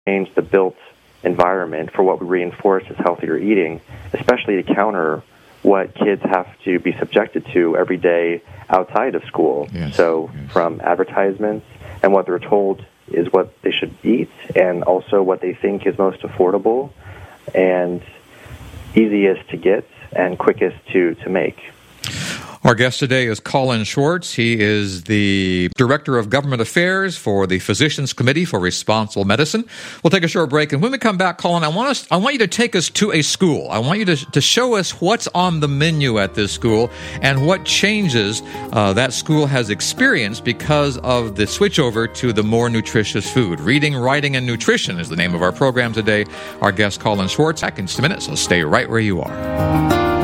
change the built environment for what we reinforce as healthier eating, especially to counter what kids have to be subjected to every day outside of school. From advertisements and what they're told is what they should eat, and also what they think is most affordable and easiest to get and quickest to make. Our guest today is Colin Schwartz. He is the Director of Government Affairs for the Physicians Committee for Responsible Medicine. We'll take a short break, and when we come back, Colin, I want you to take us to a school. I want you to show us what's on the menu at this school and what changes that school has experienced because of the switch over to the more nutritious food. Reading, Writing, and Nutrition is the name of our program today. Our guest, Colin Schwartz, back in just a minute, so stay right where you are.